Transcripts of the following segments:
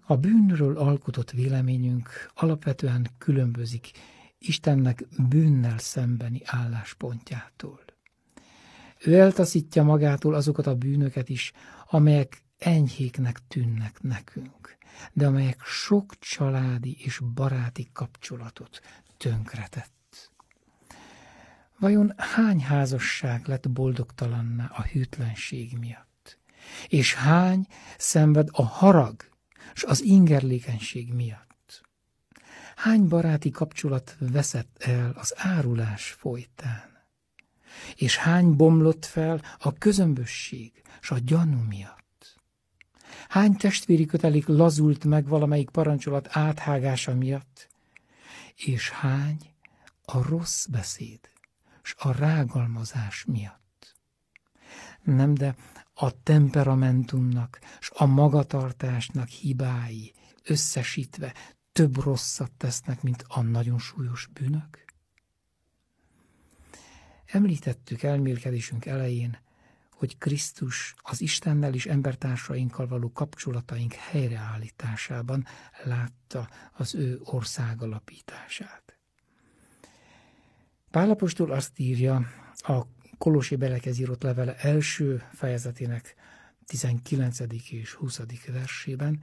A bűnről alkotott véleményünk alapvetően különbözik Istennek bűnnel szembeni álláspontjától. Ő eltaszítja magától azokat a bűnöket is, amelyek enyhéknek tűnnek nekünk, de amelyek sok családi és baráti kapcsolatot tönkretett. Vajon hány házasság lett boldogtalanná a hűtlenség miatt? És hány szenved a harag és az ingerlékenység miatt? Hány baráti kapcsolat veszett el az árulás folytán? És hány bomlott fel a közömbösség és a gyanú miatt? Hány testvéri kötelék lazult meg valamelyik parancsolat áthágása miatt? És hány a rossz beszéd és a rágalmazás miatt? Nem, de a temperamentumnak és a magatartásnak hibái összesítve több rosszat tesznek, mint a nagyon súlyos bűnök? Említettük elmélkedésünk elején, hogy Krisztus az Istennel és embertársainkkal való kapcsolataink helyreállításában látta az ő országalapítását. Pál apostol azt írja a Kolossi belekhez írott levele első fejezetének 19. és 20. versében,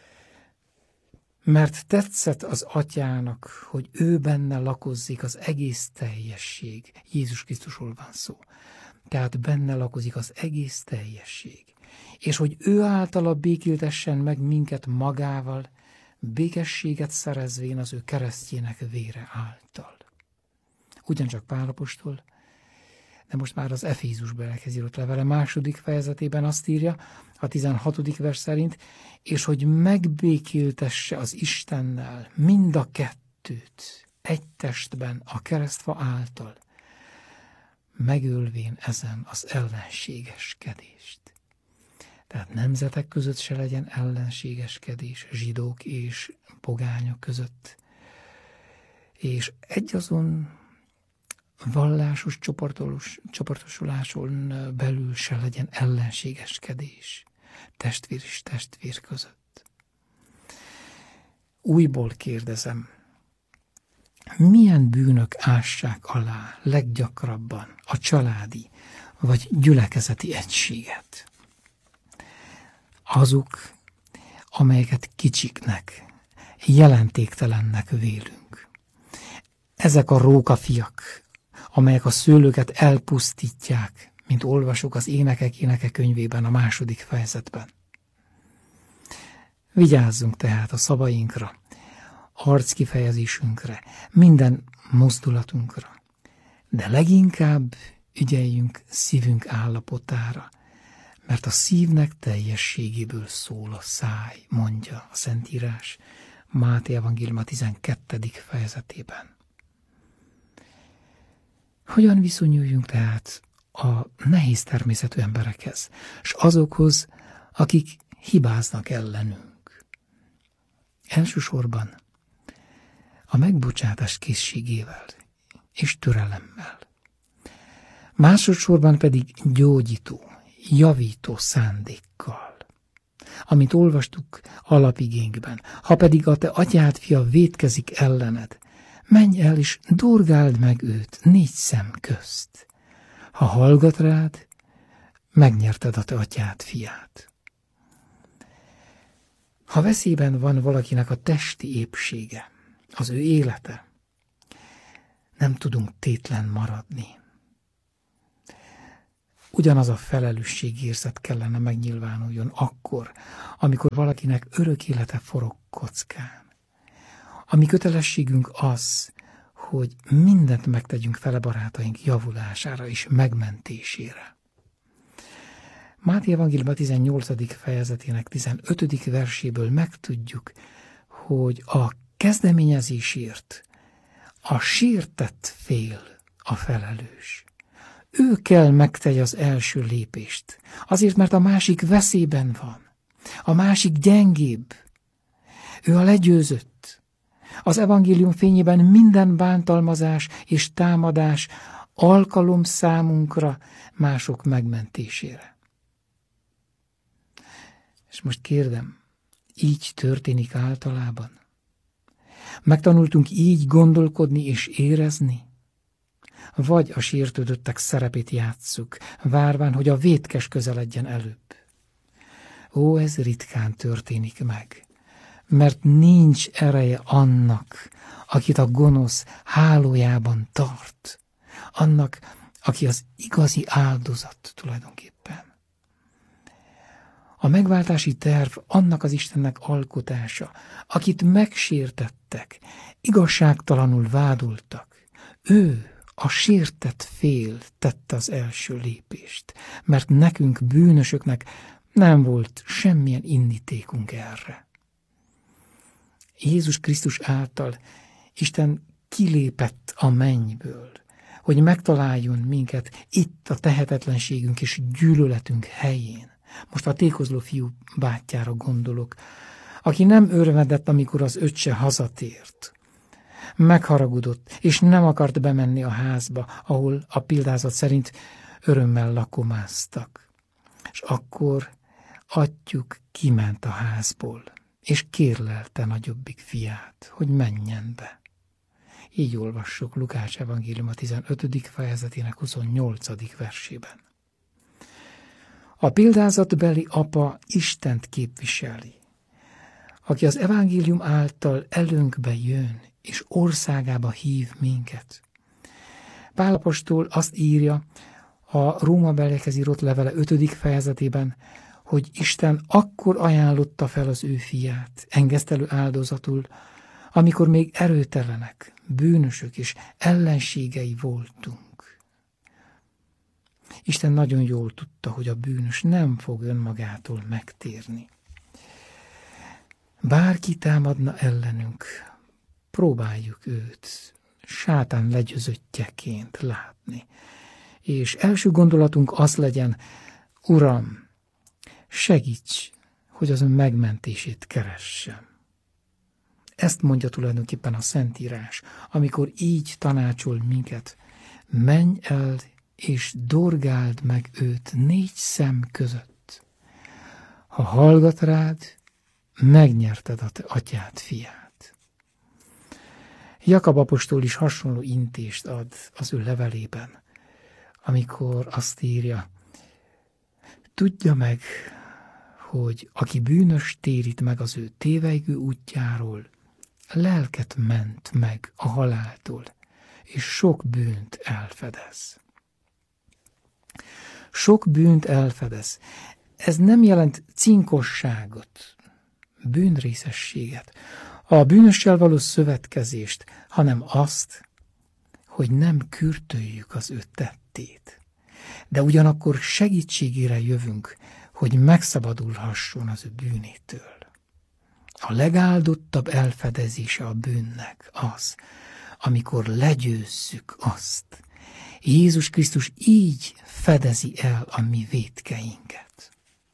mert tetszett az Atyának, hogy ő benne lakozik az egész teljesség. Jézus Krisztusról van szó. Tehát benne lakozik az egész teljesség. És hogy ő általa békültessen meg minket magával, békességet szerezvén az ő keresztjének vére által. Ugyancsak Pál apostol, de most már az Efézus belekhez írott levele második fejezetében azt írja, a 16. vers szerint, és hogy megbékéltesse az Istennel mind a kettőt egy testben a keresztfa által, megölvén ezen az ellenségeskedést. Tehát nemzetek között se legyen ellenségeskedés, zsidók és pogányok között, és egyazon vallásos csoportosuláson belül se legyen ellenségeskedés testvér és testvér között. Újból kérdezem, milyen bűnök ássák alá leggyakrabban a családi vagy gyülekezeti egységet? Azok, amelyeket kicsiknek, jelentéktelennek vélünk. Ezek a rókafiak, amelyek a szőlőket elpusztítják, mint olvasok az Énekek énekekönyvében, a 2. fejezetben. Vigyázzunk tehát a szavainkra, arckifejezésünkre, minden mozdulatunkra, de leginkább ügyeljünk szívünk állapotára, mert a szívnek teljességéből szól a száj, mondja a Szentírás Máté evangélium a 12. fejezetében. Hogyan viszonyuljunk tehát a nehéz természetű emberekhez, és azokhoz, akik hibáznak ellenünk? Elsősorban a megbocsátás készségével és türelemmel. Másodszorban pedig gyógyító, javító szándékkal. Amit olvastuk alapigénkben, ha pedig a te atyád fia vétkezik ellened, menj el és durgáld meg őt 4 szem közt. Ha hallgat rád, megnyerted a te atyád fiát. Ha veszélyben van valakinek a testi épsége, az ő élete, nem tudunk tétlen maradni. Ugyanaz a felelősségérzet kellene megnyilvánuljon akkor, amikor valakinek örök élete forog kockán. A mi kötelességünk az, hogy mindent megtegyünk fele barátaink javulására és megmentésére. Máté evangélium 18. fejezetének 15. verséből megtudjuk, hogy a kezdeményezésért a sértett fél a felelős. Ő kell megtegye az első lépést, azért, mert a másik veszélyben van. A másik gyengébb. Ő a legyőzött. Az evangélium fényében minden bántalmazás és támadás alkalom számunkra mások megmentésére. És most kérdem, így történik általában? Megtanultunk így gondolkodni és érezni? Vagy a sértődöttek szerepét játsszuk, várván, hogy a vétkes közeledjen előbb? Ó, ez ritkán történik meg, mert nincs ereje annak, akit a gonosz hálójában tart, annak, aki az igazi áldozat tulajdonképpen. A megváltási terv annak az Istennek alkotása, akit megsértettek, igazságtalanul vádoltak. Ő, a sértett fél tette az első lépést, mert nekünk, bűnösöknek nem volt semmilyen indítékunk erre. Jézus Krisztus által Isten kilépett a mennyből, hogy megtaláljon minket itt a tehetetlenségünk és gyűlöletünk helyén. Most a tékozló fiú bátyjára gondolok, aki nem örvendett, amikor az öccse hazatért. Megharagudott, és nem akart bemenni a házba, ahol a példázat szerint örömmel lakomáztak. És akkor atyjuk kiment a házból, és kérlelte nagyobbik fiát, hogy menjen be. Így olvassuk Lukács evangélium a 15. fejezetének 28. versében. A példázatbeli apa Istent képviseli, aki az evangélium által előnkbe jön, és országába hív minket. Pál apostol azt írja a Rómabeliekhez írott levele 5. fejezetében, hogy Isten akkor ajánlotta fel az ő fiát engesztelő áldozatul, amikor még erőtelenek, bűnösök és ellenségei voltunk. Isten nagyon jól tudta, hogy a bűnös nem fog önmagától megtérni. Bárki támadna ellenünk, próbáljuk őt sátán legyőzöttjeként látni. És első gondolatunk az legyen, Uram, segíts, hogy az ön megmentését keressem. Ezt mondja tulajdonképpen a Szentírás, amikor így tanácsol minket, menj el és dorgáld meg őt 4 szem között. Ha hallgat rád, megnyerted a te atyád, fiát. Jakab apostol is hasonló intést ad az ő levelében, amikor azt írja, tudja meg, hogy aki bűnös térít meg az ő tévejgő útjáról, lelket ment meg a haláltól, és sok bűnt elfedez. Sok bűnt elfedez. Ez nem jelent cinkosságot, bűnrészességet, a bűnössel való szövetkezést, hanem azt, hogy nem kürtöljük az ő tettét. De ugyanakkor segítségére jövünk, hogy megszabadulhasson az ő bűnétől. A legáldottabb elfedezése a bűnnek az, amikor legyőzzük azt. Jézus Krisztus így fedezi el a mi vétkeinket.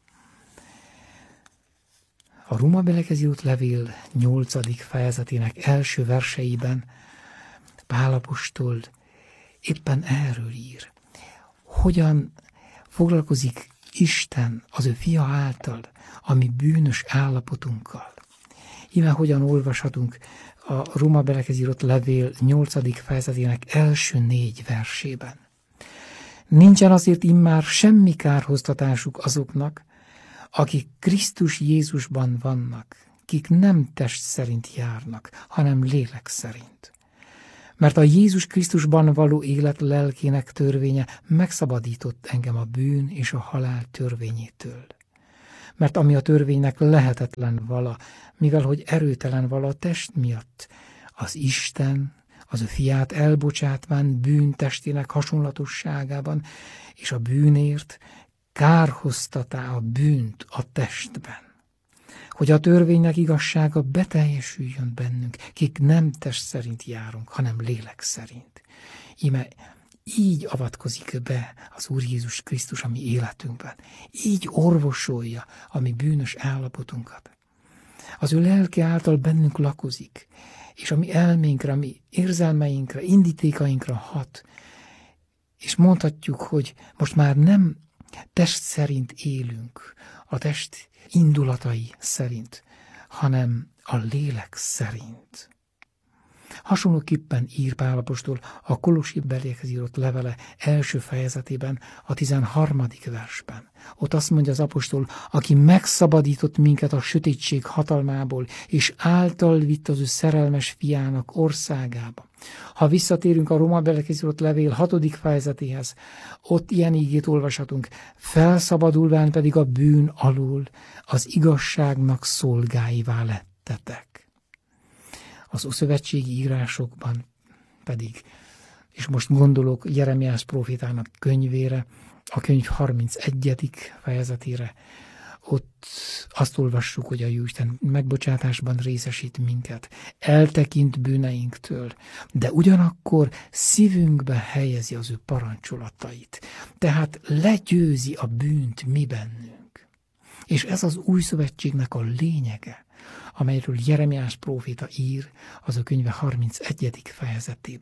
A Rómabeliekhez írt levél 8. fejezetének első verseiben Pál apostol éppen erről ír. Hogyan foglalkozik Isten az ő fia által a mi bűnös állapotunkkal. Íme hogyan olvashatunk a Rómabeliekhez írott levél 8. fejezetének első 4 versében. Nincsen azért immár semmi kárhoztatásuk azoknak, akik Krisztus Jézusban vannak, kik nem test szerint járnak, hanem lélek szerint. Mert a Jézus Krisztusban való élet lelkének törvénye megszabadított engem a bűn és a halál törvényétől. Mert ami a törvénynek lehetetlen vala, mivel hogy erőtelen vala a test miatt, az Isten, az ő fiát elbocsátván bűntestének hasonlatosságában, és a bűnért kárhoztatá a bűnt a testben. Hogy a törvénynek igazsága beteljesüljön bennünk, kik nem test szerint járunk, hanem lélek szerint. Íme így avatkozik be az Úr Jézus Krisztus a mi életünkben. Így orvosolja a mi bűnös állapotunkat. Az ő lelke által bennünk lakozik, és a mi elménkre, a mi érzelmeinkre, indítékainkra hat. És mondhatjuk, hogy most már nem test szerint élünk, a test indulatai szerint, hanem a lélek szerint. Hasonlóképpen ír Pál apostol a Kolossi beliekhez írott levele első fejezetében, a 13. versben. Ott azt mondja az apostol, aki megszabadított minket a sötétség hatalmából, és által vitt az ő szerelmes fiának országába. Ha visszatérünk a Róma beliekhez írott levél 6. fejezetéhez, ott ilyen ígét olvashatunk, felszabadulván pedig a bűn alól az igazságnak szolgáivá lettetek. Az ószövetségi írásokban pedig, és most gondolok Jeremiás prófétának könyvére, a könyv 31. fejezetére, ott azt olvassuk, hogy a Jóisten megbocsátásban részesít minket, eltekint bűneinktől, de ugyanakkor szívünkbe helyezi az ő parancsolatait. Tehát legyőzi a bűnt mi bennünk. És ez az új szövetségnek a lényege, amelyről Jeremiás próféta ír az a könyve 31. fejezetében.